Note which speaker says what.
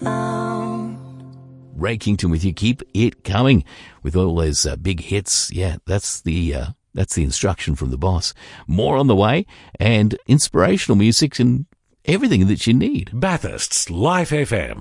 Speaker 1: found.
Speaker 2: Ray Kington with you. Keep it coming with all those big hits. Yeah, that's the instruction from the boss. More on the way, and inspirational music and everything that you need.
Speaker 3: Bathurst's Life FM.